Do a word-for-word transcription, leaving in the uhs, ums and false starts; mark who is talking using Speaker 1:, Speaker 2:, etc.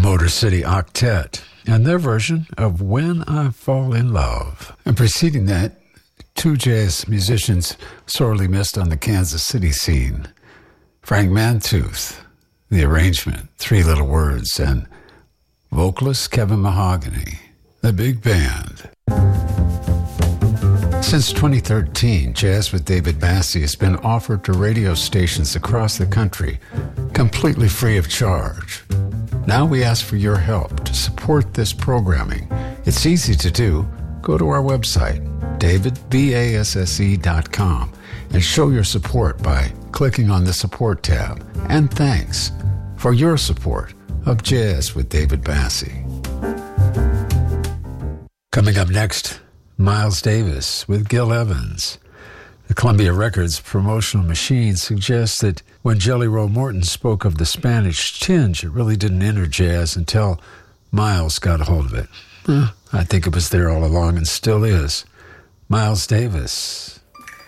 Speaker 1: Motor City Octet and their version of When I Fall in Love. And preceding that, two jazz musicians sorely missed on the Kansas City scene. Frank Mantooth, the arrangement, Three Little Words, and vocalist Kevin Mahogany, the big band. Since twenty thirteen, Jazz with David Bassie has been offered to radio stations across the country, completely free of charge. Now we ask for your help to support this programming. It's easy to do. Go to our website, david basse dot com, and show your support by clicking on the support tab. And thanks for your support of Jazz with David Bassie. Coming up next, Miles Davis with Gil Evans. The Columbia Records promotional machine suggests that when Jelly Roll Morton spoke of the Spanish tinge, it really didn't enter jazz until Miles got a hold of it. Eh, I think it was there all along and still is. Miles Davis